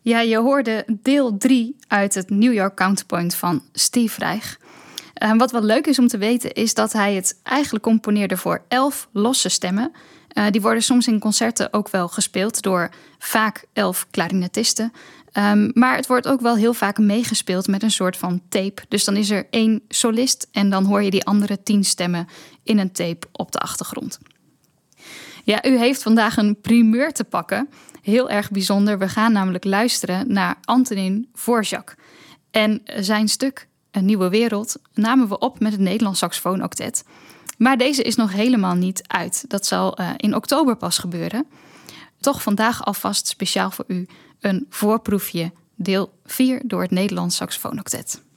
Ja, je hoorde deel 3 uit het New York Counterpoint van Steve Reich. Wat wel leuk is om te weten is dat hij het eigenlijk componeerde voor 11 losse stemmen. Die worden soms in concerten ook wel gespeeld door vaak 11 klarinetisten. Maar het wordt ook wel heel vaak meegespeeld met een soort van tape. Dus dan is er 1 solist en dan hoor je die andere 10 stemmen in een tape op de achtergrond. Ja, u heeft vandaag een primeur te pakken. Heel erg bijzonder. We gaan namelijk luisteren naar Antonín Dvořák. En zijn stuk Een Nieuwe Wereld namen we op met het Nederlands Saxofoon-octet. Maar deze is nog helemaal niet uit. Dat zal in oktober pas gebeuren. Toch vandaag alvast speciaal voor u een voorproefje, deel 4 door het Nederlands Saxofoon-octet.